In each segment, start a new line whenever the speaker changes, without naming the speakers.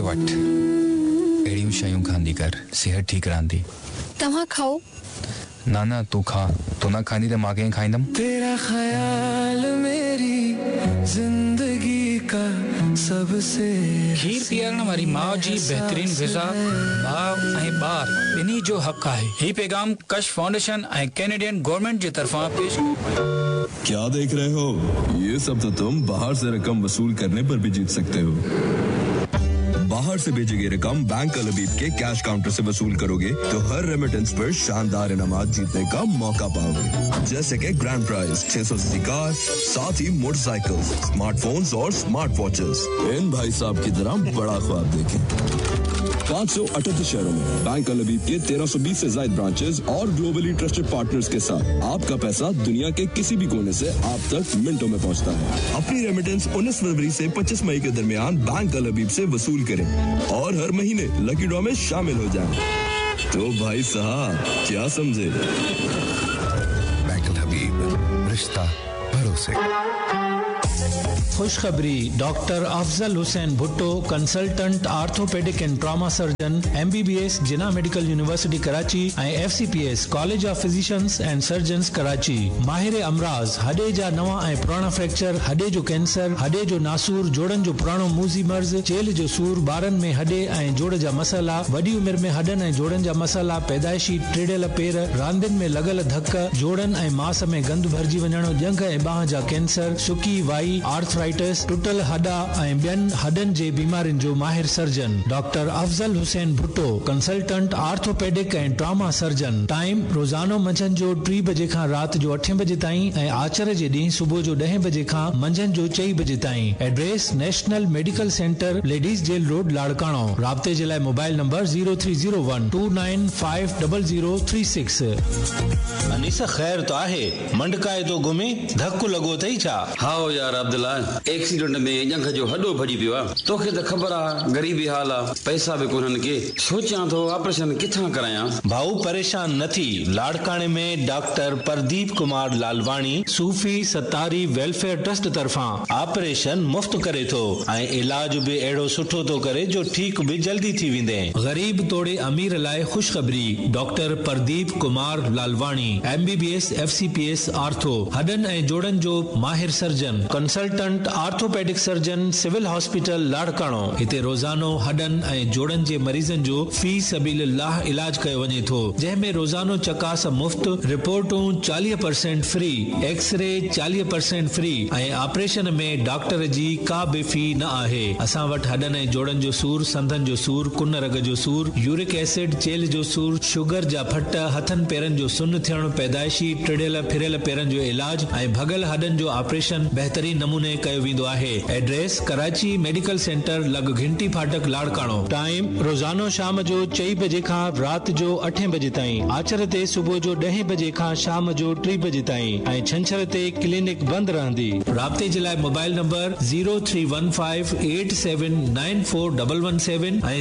वठ अहिड़ियूं शयूं खांदी कर, सेहत ठीक रहंदी।
तव्हां खाओ।
ना ना तू खा, तू ना खांदी त मां कीअं खाईंदमि?
तेरा ख्याल मेरी जिंदगी का सबसे
खीर पीअण वारी माँ जी बेहतरीन ग़िज़ा भाव ऐं ॿार ॿिन्ही जो हक़ आहे। ही पैगाम कश फाउंडेशन ऐं कैनेडियन गवर्नमेंट जी तरफां पेश।
क्या देख रहे हो? ये सब तो तुम बाहर से रकम वसूल करने पर भी जीत सकते हो। बाहर से भेजी गई रकम बैंक अल हबीब के कैश काउंटर से वसूल करोगे तो हर रेमिटेंस पर शानदार इनामात जीतने का मौका पाओगे, जैसे कि ग्रैंड प्राइज 600 सीसी कार, साथ ही मोटरसाइकिल, स्मार्टफोन्स और स्मार्ट वॉचेस। इन भाई साहब की तरह बड़ा ख्वाब देखें। 538 शहरों में बैंक अल हबीब के 1320 से ज्यादा ब्रांचेस और ग्लोबली ट्रस्टेड पार्टनर्स के साथ आपका पैसा दुनिया के किसी भी कोने से आप तक मिनटों में पहुंचता है। अपनी रेमिटेंस 19 फरवरी से 25 मई के दरमियान बैंक अल हबीब से वसूल करें और हर महीने लकी ड्रॉ में शामिल हो जाएं। तो भाई साहब क्या समझे?
बैंक अल हबीब, रिश्ता भरोसे।
खुशखबरी, doctor Afzal Hussain Bhutto, consultant orthopaedic and trauma surgeon, MBBS Jinnah medical university Karachi ऐं FCPS college of physicians and surgeons Karachi. माहिर अमराज, हॾे जा नवा ऐं पुराणा फ्रैक्चर, हॾे जो कैंसर, हॾे जो नासूर, जोड़न जो पुराणो मूज़ी मर्ज़, चेल जो सूर, ॿारनि में हॾे ऐं जोड़ जा मसइला, वॾी उमिरि में हॾनि ऐं जोड़नि जा मसइला, पैदाइशी टेढ़ियल पेर, रांदियुनि में लॻल धक, जोड़नि ऐं मांस में गंद भरिजी वञण, ॼंघ ऐं ॿांह जा कैंसर, सुकी वाई, आर्थराइटिस, टुटल हॾा ऐं ॿियनि हॾनि जे बीमारियुनि जो माहिर surgeon doctor Afzal Hussain Bhutto, consultant orthopaedic and trauma surgeon. Time रोज़ानो मंझंदि जो 3 बजे खां राति जो 8 बजे ताईं ऐं आचर जे ॾींहुं सुबुह जो 10 बजे खां मंझंदि जो 4 बजे ताईं। Address national medical centre, ladies jail road, Larkana. राब्ते जे लाइ मोबाइल नंबर 030129500036।
अनीसा ख़ैर तो आहे, मंडकाए तो घुमे, धक्को लॻो अथई छा?
हाओ यार अब्दुल्ला, एक्सीडेंट में ॼंघ जो हॾो भॼी पियो आहे। तोखे त ख़बर आहे ग़रीबी हाल आहे, पैसा बि कोन्हनि के। सोचियां थो ऑपरेशन किथां करायां।
भाऊ परेशान न थी, लाड़काणे में डॉक्टर प्रदीप कुमार लालवाणी सूफी सतारी वेलफेयर ट्रस्ट तरफां ऑपरेशन मुफ्त करे थो ऐं इलाज भी अहिड़ो सुठो थो करे जो ठीक भी जल्दी थी वेंदे।
गरीब तोड़े अमीर लाइ खुशखबरी, doctor Pradeep Kumar Lalwani, MBBS FCPS ortho, हॾनि ऐं जोड़नि जो माहिर surgeon, consultant orthopaedic surgeon, civil hospital Larkana. हिते रोज़ानो हॾनि ऐं जोड़नि जे मरीज़नि जो फी सबीलिल्लाह इलाज कयो वञे थो, जंहिंमें रोज़ानो चकास मुफ्त, रिपोर्टूं 40% फ्री, एक्सरे 40% फ्री ऐं ऑपरेशन में डॉक्टर जी का बि फी न आहे। असां वटि हॾनि ऐं जोड़नि जो सूर, संधनि जो सूर, कुन रग जो सूर, यूरिक एसिड, चेल जो सूर, शुगर जा फट, हथनि पेरनि जो सुन्न थियण, पैदाइशी टिड़ियल फिरियल पेरनि जो इलाज ऐं भगल हॾनि जो ऑपरेशन बेहतरीन नमूने कयो वेंदो आहे। एड्रेस कराची मेडिकल सेंटर, लग घंटी फाटक, लाड़काणो। टाइम रोज़ानो शाम जो 4 बजे खां राति जो 8 बजे ताईं। आचर ते सुबुह जो 10 बजे खां शाम जो 3 बजे ताईं ऐं छंछर ते क्लिनिक बंदि रहंदी। राब्ते जे लाइ मोबाइल नंबर 031587941117 ऐं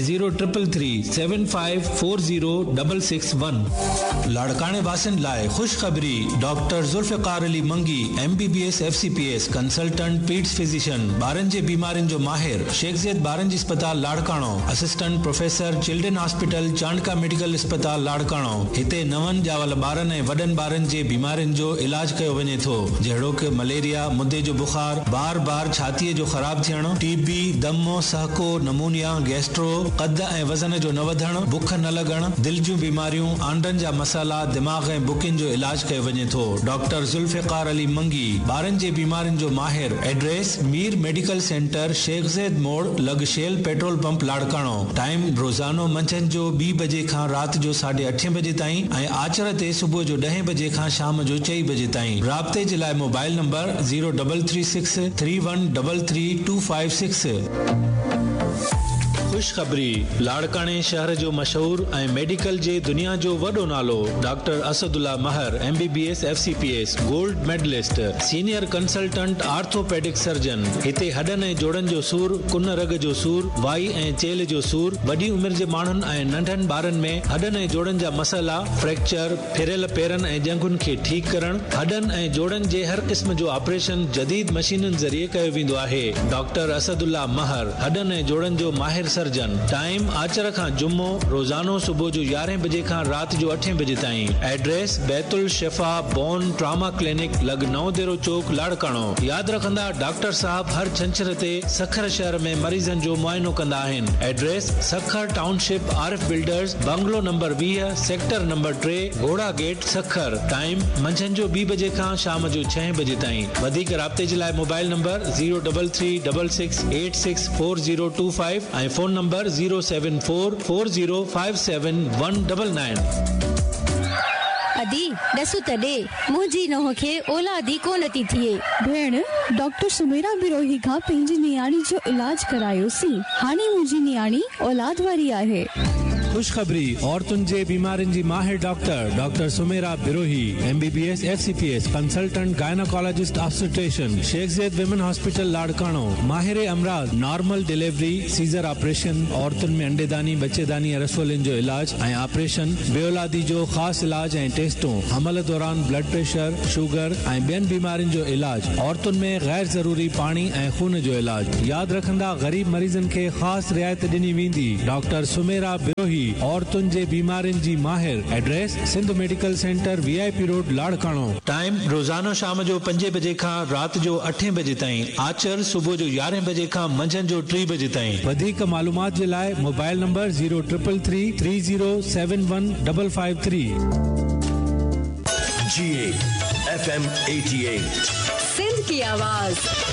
0333740661। लाड़काणे वासियुनि लाइ खुशखबरी, डॉक्टर जुल्फिकार अली मंगी, MBBS FCPS कंसल्टेंट पीड्स फिजिशियन, ॿारनि जे बीमारियुनि जो माहिर, शेख ज़ैद ॿारनि जी अस्पताल Larkana, assistant professor children hospital, चांडका medical अस्पताल लाड़काणो। हिते नवनि ॼावल ॿारनि ऐं वॾनि ॿारनि जे बीमारियुनि जो इलाज कयो वञे थो, जहिड़ो कि मलेरिया, मुदे जो बुखार, बार बार छातीअ जो ख़राब थियण, TB, दमो, सहको, नमूनिया, गैस्ट्रो, कद ऐं वज़न जो न वधण, बुख न लॻण, दिल जूं बीमारियूं, आंडनि जा मसाला, दिमाग़ ऐं बुकिन जो इलाज कयो वञे थो। डॉक्टर जुल्फिकार अली मंगी, ॿारनि जे बीमारियुनि जो माहिर। Address Mir medical centre, Sheikh Zaid मोड़, लग shell petrol pump, Larkana. Time रोज़ानो मंझंदि जो 2 बजे खां राति जो 8:30 बजे ताईं ऐं आचर ते सुबुह जो 10 बजे खां शाम जो 4 बजे ताईं। राब्ते जे लाइ मोबाइल नंबर 0336313256। खुशखबरी, लाड़काणे शहर जो मशहूर ऐं मेडिकल जे दुनिया जो वॾो नालो डॉक्टर असदुल्ला महर, MBBS FCPS gold medallist, senior consultant orthopaedic surgeon. हिते हॾनि ऐं जोड़नि जो सूर, कुन रग जो सूर, वाई ऐं चेल जो सूर, वॾी उमिरि जे माण्हुनि ऐं नंढनि ॿारनि में हॾनि ऐं जोड़नि जा मसइला, फ्रैक्चर, फिरियल पेरनि ऐं ॼंघुनि खे ठीकु करण, हॾनि ऐं जोड़नि जे हर क़िस्म जो ऑपरेशन जदीद मशीनुनि ज़रिए कयो वेंदो आहे। डॉक्टर असदुल्ला महर, हॾनि ऐं जोड़नि जो माहिर सर्जन, सर्जन। टाइम आचर खां जुम्मो रोजानो सुबह जो 11 बजे खां रात जो 8 बजे ताईं। एड्रेस बैतुल शिफा बोन ट्रामा क्लिनिक लखनऊ देरो चौक लाड़काणो। याद रखंदा डॉक्टर साहब हर छंछर ते सखर शहर में मरीजन जो मुआयनो कंदा आहिनि। Address Sukkur township Arif builders bungalow number 20 sector number 3 घोड़ा गेट सखर। टाइम मंझंदि जो 2 बजे खां शाम जो 6 बजे ताईं। वधीक राब्ते जे लाइ मोबाइल नंबर 03366864025 ऐं फोन नंबर 07440571999।
अदी दसु तडे मुंहिंजी नोह खे औलादी कोन थी थिए।
भेण डॉक्टर सुमेरा बिरोही खां पंहिंजी नियाणी जो इलाज करायोसीं। हाणे मुंहिंजी नियाणी औलाद वारी आहे।
खुशखबरी औरतुन जे बीमारिन जी माहिर doctor Sumera Birohi MBBS FCPS consultant gynaecologist obstetrician Sheikh Zaid women hospital Larkana. माहिर अमराज नॉर्मल डिलीवरी सीजर ऑपरेशन औरतुन में अंडेदानी बच्चेदानी रसोलिन जो इलाज ऐं ऑपरेशन बेऔलादी जो खास इलाज ऐं टेस्टों हमल दौरान ब्लड प्रेशर शुगर ऐं ॿियनि बीमारिन जो इलाज औरतुन में गैर जरूरी पानी ऐं खून जो इलाज। याद रखंदा गरीब मरीजन के खास रियायत ॾिनी वेंदी। डॉक्टर सुमेरा बिरोही औरतुन जे बीमारिन जी माहिर। Address Sindh medical centre VIP road Larkana. Time रोजानो शाम जो 5 बजे खां रात जो 8 बजे ताईं। आचर सुबह जो 11 बजे खां मंझंदि जो 3 बजे ताईं। वधीक मालूमात जे लाइ mobile number 03330751553।
GA FM 88
Sindh की आवाज।